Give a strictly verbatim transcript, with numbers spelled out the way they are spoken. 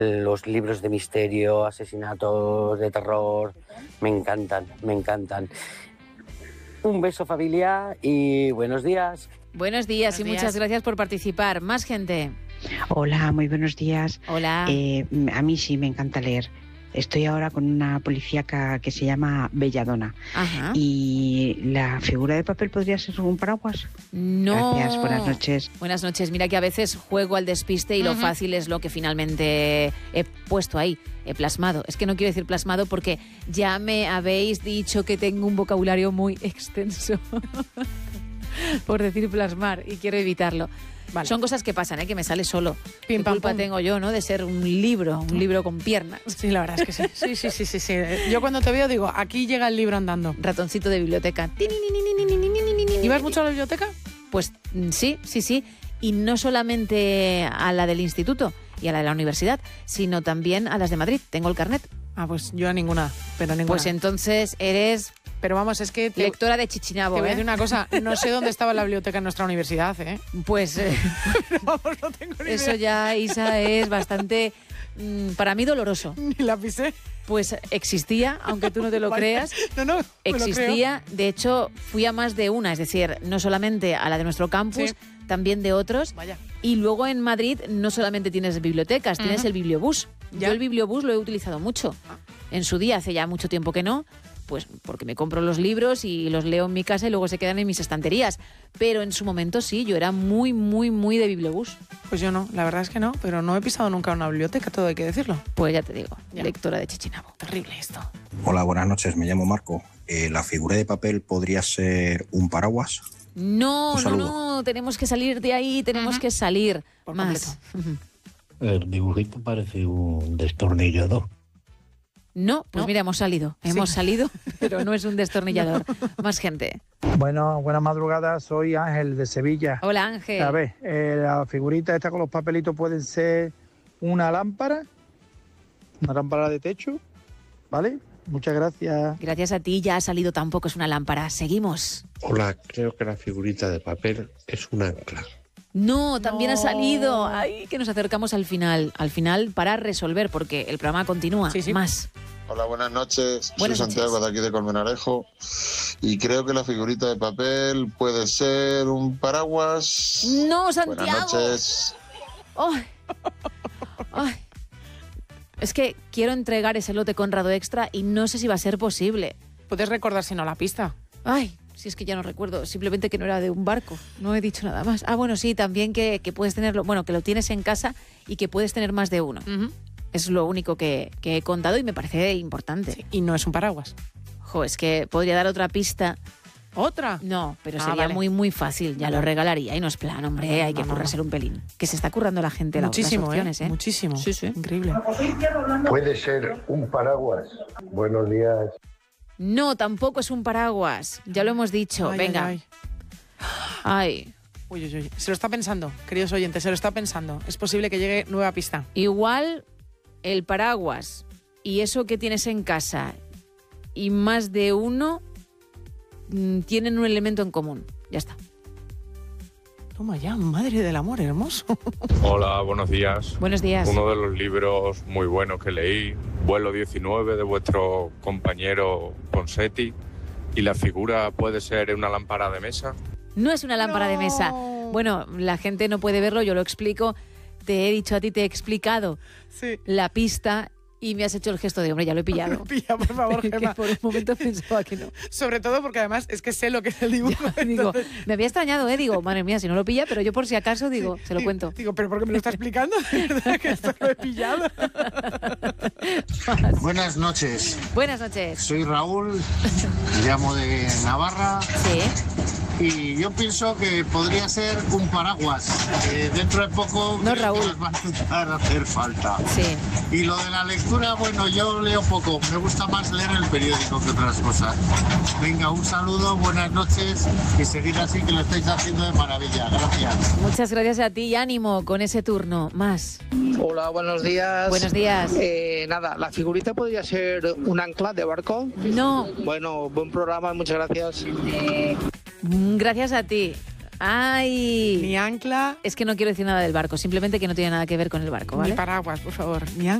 Los libros de misterio, asesinatos, de terror, me encantan, me encantan. Un beso, familia, y buenos días. Buenos días Buenos y días. muchas gracias por participar. Más gente. Hola, muy buenos días. Hola. Eh, a mí sí me encanta leer. Estoy ahora con una policíaca que se llama Belladona. Ajá. ¿Y la figura de papel podría ser un paraguas? No. Gracias, buenas noches. Buenas noches. Mira que a veces juego al despiste y lo Ujú. fácil es lo que finalmente he puesto ahí, he plasmado. Es que no quiero decir plasmado porque ya me habéis dicho que tengo un vocabulario muy extenso por decir plasmar y quiero evitarlo. Vale. Son cosas que pasan, ¿eh? Que me sale solo. Pim, ¿Qué pam, culpa pum. tengo yo, no? De ser un libro, un libro con piernas. Sí, la verdad es que sí. Sí, sí, sí, sí, sí. Yo cuando te veo digo, aquí llega el libro andando. Ratoncito de biblioteca. ¿Ibas mucho a la biblioteca? Pues mm, sí, sí, sí. Y no solamente a la del instituto y a la de la universidad, sino también a las de Madrid. Tengo el carnet. Ah, pues yo a ninguna, pero a ninguna. Pues entonces eres Pero vamos, es que te, lectora de te Chichinabo, voy a ¿eh? decir una cosa. No sé dónde estaba la biblioteca en nuestra universidad, ¿eh? Pues eh, Pero vamos, no tengo ni eso idea. ya, Isa, es bastante, mm, para mí, doloroso. Ni la pisé. Pues existía, aunque tú no te lo Vale. creas, No, no, me lo creo. existía. De hecho, fui a más de una, es decir, no solamente a la de nuestro campus, Sí. también de otros. Vaya. Y luego en Madrid no solamente tienes bibliotecas, tienes Ujú. el bibliobús. Ya. Yo el bibliobús lo he utilizado mucho. En su día, hace ya mucho tiempo que no, pues porque me compro los libros y los leo en mi casa y luego se quedan en mis estanterías. Pero en su momento sí, yo era muy, muy, muy de bibliobús. Pues yo no, la verdad es que no, pero no he pisado nunca una biblioteca, todo hay que decirlo. Pues ya te digo, Ya. lectora de Chichinabo. Terrible esto. Hola, buenas noches, me llamo Marco. Eh, ¿La figura de papel podría ser un paraguas? No, Un no, saludo. no, tenemos que salir de ahí, tenemos que salir Por más. El dibujito parece un destornillador. No, pues No. mira, hemos salido, Sí. hemos salido, pero no es un destornillador. Más gente. Bueno, buenas madrugadas, soy Ángel de Sevilla. Hola, Ángel. A ver, eh, la figurita esta con los papelitos pueden ser una lámpara, una lámpara de techo, ¿vale? Muchas gracias. Gracias a ti ya ha salido, tampoco es una lámpara. Seguimos. Hola, creo que la figurita de papel es un ancla. No, también No. ha salido. Ay, que nos acercamos al final. Al final para resolver, porque el programa continúa. Sí, sí. Más. Hola, buenas noches. Buenas Soy Santiago noches. de aquí de Colmenarejo y creo que la figurita de papel puede ser un paraguas. No, Santiago. Buenas noches. Ay. Ay. Es que quiero entregar ese lote Conrado Extra y no sé si va a ser posible. ¿Puedes recordar si no la pista? Ay, si es que ya no recuerdo, simplemente que no era de un barco, no he dicho nada más. Ah, bueno, sí, también que, que puedes tenerlo, bueno, que lo tienes en casa y que puedes tener más de uno. Ujú. Es lo único que, que he contado y me parece importante. Sí, y no es un paraguas. Jo, es que podría dar otra pista. ¿Otra? No, pero Ah, sería vale. muy, muy fácil. Ya Vale. lo regalaría. Y no es plan, hombre, No, hay que no, no, currárselo un pelín. Que se está currando la gente la- Muchísimo, las opciones, ¿eh? Muchísimo. Sí, sí. Increíble. Puede ser un paraguas. Buenos días. No, tampoco es un paraguas. Ya lo hemos dicho. Ay, Venga. ay, Ay. ay. Uy, uy, uy. Se lo está pensando, queridos oyentes, se lo está pensando. Es posible que llegue nueva pista. Igual el paraguas y eso que tienes en casa y más de uno mm, tienen un elemento en común. Ya está. Toma ya, madre del amor hermoso. Hola, buenos días. Buenos días. Uno de los libros muy buenos que leí, Vuelo diecinueve, de vuestro compañero Ponseti. ¿Y la figura puede ser una lámpara de mesa? No es una lámpara de mesa. No. Bueno, la gente no puede verlo, yo lo explico. Te he dicho a ti, te he explicado Sí. la pista y me has hecho el gesto de, hombre, ya lo he pillado. Pilla, por favor, Que Gemma. por un momento pensaba que no. Sobre todo porque además es que sé lo que es el dibujo. Ya, digo, entonces- me había extrañado, ¿eh? Digo, madre mía, si no lo pilla, pero yo por si acaso, digo, se lo Digo- cuento. Digo, ¿pero por qué me lo está explicando? De verdad que esto lo he pillado. Buenas noches. Buenas noches. Soy Raúl, me llamo de Navarra Sí. y yo pienso que podría ser un paraguas. Eh, dentro de poco No, creo que Raúl. nos va a empezar a hacer falta. Sí. Y lo de la lectura, bueno, yo leo poco. Me gusta más leer el periódico que otras cosas. Venga, un saludo, buenas noches y seguir así que lo estáis haciendo de maravilla. Gracias. Muchas gracias a ti y ánimo con ese turno. Más. Hola, buenos días. Buenos días. Eh, nada, la figurita podría ser un ancla de barco. No, Bueno, buen programa, muchas gracias. mm, gracias a ti. ¡Ay! Ni ancla. Es que no quiero decir nada del barco, simplemente que no tiene nada que ver con el barco, ¿vale? Ni paraguas, por favor. Ni ancla.